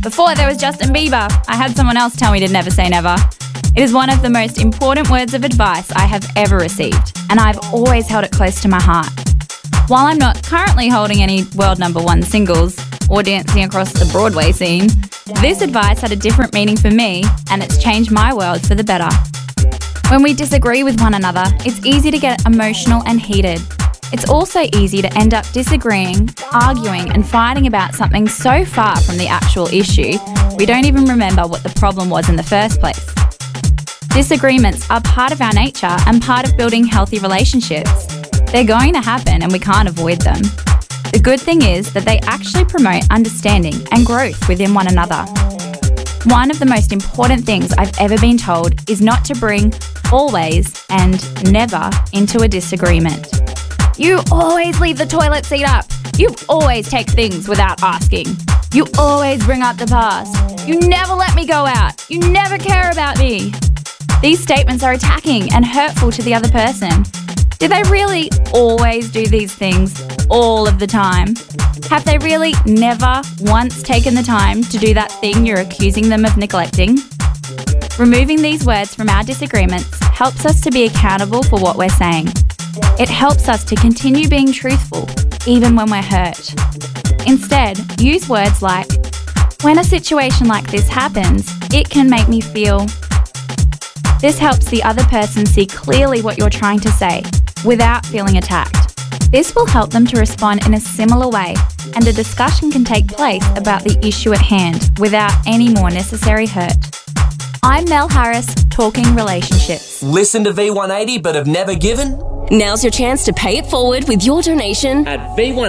Before there was Justin Bieber, I had someone else tell me to never say never. It is one of the most important words of advice I have ever received, and I've always held it close to my heart. While I'm not currently holding any world #1 singles or dancing across the Broadway scene, this advice had a different meaning for me, and it's changed my world for the better. When we disagree with one another, it's easy to get emotional and heated. It's also easy to end up disagreeing, arguing, and fighting about something so far from the actual issue, we don't even remember what the problem was in the first place. Disagreements are part of our nature and part of building healthy relationships. They're going to happen and we can't avoid them. The good thing is that they actually promote understanding and growth within one another. One of the most important things I've ever been told is not to bring always and never into a disagreement. You always leave the toilet seat up. You always take things without asking. You always bring up the past. You never let me go out. You never care about me. These statements are attacking and hurtful to the other person. Do they really always do these things all of the time? Have they really never once taken the time to do that thing you're accusing them of neglecting? Removing these words from our disagreements helps us to be accountable for what we're saying. It helps us to continue being truthful, even when we're hurt. Instead, use words like, when a situation like this happens, it can make me feel. This helps the other person see clearly what you're trying to say, without feeling attacked. This will help them to respond in a similar way, and a discussion can take place about the issue at hand without any more necessary hurt. I'm Mel Harris, talking relationships. Listen to V180 but have never given? Now's your chance to pay it forward with your donation At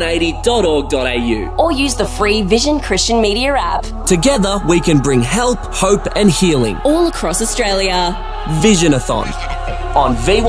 v180.org.au. or use the free Vision Christian Media app. Together we can bring help, hope and healing. All across Australia. Visionathon on V180.